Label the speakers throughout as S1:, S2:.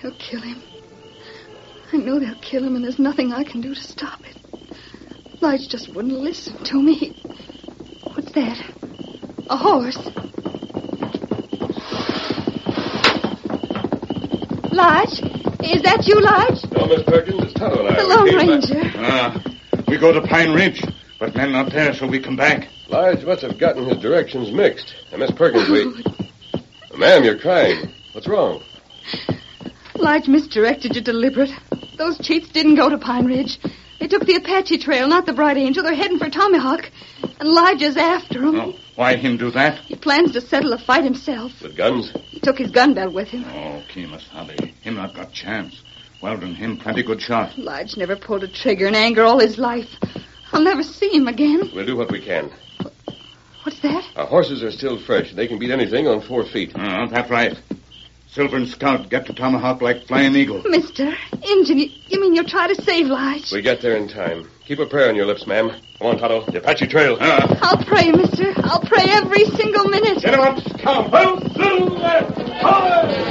S1: They'll kill him. I know they'll kill him, and there's nothing I can do to stop it. Lige just wouldn't listen to me. What's that? A horse. Lige? Is that you, Lige?
S2: No, Miss Perkins, it's Tonto and I.
S1: The Lone Ranger.
S3: We go to Pine Ridge, but men not there, so we come back.
S2: Lige must have gotten his directions mixed. And Miss Perkins, Ma'am, you're crying. What's wrong?
S1: Lige misdirected you deliberate. Those cheats didn't go to Pine Ridge. They took the Apache Trail, not the Bright Angel. They're heading for Tomahawk. And Elijah's after them.
S3: Oh, why him do that?
S1: He plans to settle a fight himself.
S2: With guns?
S1: He took his gun belt with him.
S3: Oh, Kemosabe. Him not got chance. Weldon, him plenty good shot.
S1: Lige never pulled a trigger in anger all his life. I'll never see him again.
S2: We'll do what we can.
S1: What's that?
S2: Our horses are still fresh. They can beat anything on 4 feet.
S3: That's right. Silver and Scout get to Tomahawk like Flying Eagle.
S1: Mister, Injun, you mean you'll try to save Lige?
S2: We get there in time. Keep a prayer on your lips, ma'am. Come on, Tonto. The Apache Trail.
S1: I'll pray, mister. I'll pray every single minute.
S3: Get him up, Scout. Well, Silver!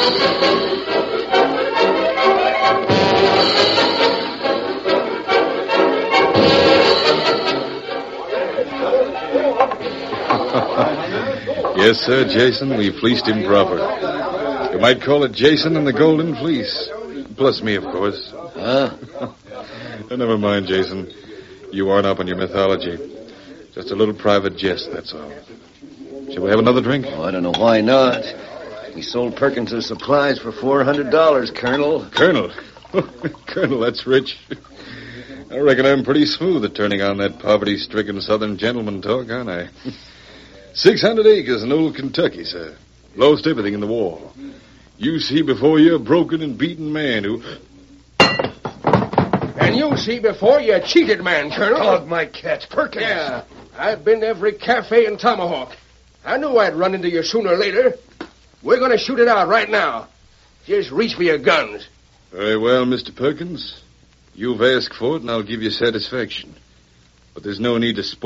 S4: Yes, sir, Jason. We fleeced him proper. You might call it Jason and the Golden Fleece. Plus me, of course.
S5: Huh?
S4: Never mind, Jason. You aren't up on your mythology. Just a little private jest, that's all. Shall we have another drink?
S5: Oh, I don't know why not. We sold Perkins' supplies for $400, Colonel.
S4: Colonel? Colonel, that's rich. I reckon I'm pretty smooth at turning on that poverty-stricken southern gentleman talk, aren't I? 600 acres in old Kentucky, sir. Lost everything in the war. You see before you a broken and beaten man who...
S6: And you see before you a cheated man, Colonel.
S5: Dog my catch, Perkins.
S6: Yeah, I've been to every cafe in Tomahawk. I knew I'd run into you sooner or later. We're going to shoot it out right now. Just reach for your guns.
S4: Very well, Mr. Perkins. You've asked for it, and I'll give you satisfaction. But there's no need to spoil